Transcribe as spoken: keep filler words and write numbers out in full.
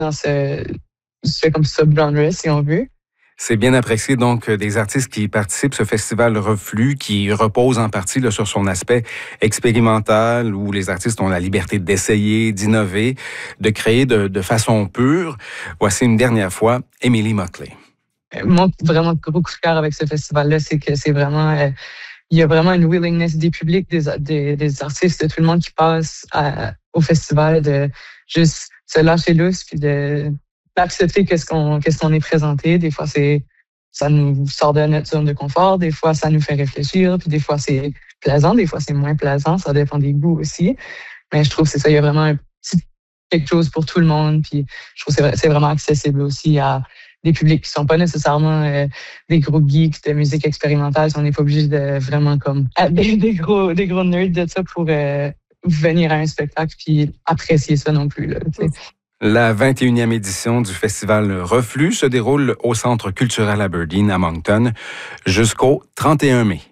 dans ce, ce comme sub-genre, si on veut. C'est bien apprécié, donc, des artistes qui participent à ce festival Reflux, qui repose en partie là, sur son aspect expérimental, où les artistes ont la liberté d'essayer, d'innover, de créer de, de façon pure. Voici une dernière fois Emily Motley. Mon vraiment gros coup de cœur avec ce festival-là, c'est que c'est vraiment... Euh, il y a vraiment une willingness des publics, des, des, des artistes, de tout le monde qui passe à, au festival, de juste se lâcher lousse, puis de d'accepter qu'est-ce qu'on qu'est-ce qu'on est présenté. Des fois, c'est ça nous sort de notre zone de confort. Des fois, ça nous fait réfléchir. Puis des fois, c'est plaisant. Des fois, c'est moins plaisant. Ça dépend des goûts aussi. Mais je trouve que c'est ça. Il y a vraiment un petit quelque chose pour tout le monde. Puis je trouve que c'est, c'est vraiment accessible aussi à des publics qui sont pas nécessairement euh, des gros geeks de musique expérimentale. On n'est pas obligé de vraiment comme des, des gros des gros nerds de ça pour euh, venir à un spectacle puis apprécier ça non plus, là, tu sais. La vingt et unième édition du festival Reflux se déroule au Centre culturel Aberdeen à Moncton jusqu'au trente et un mai.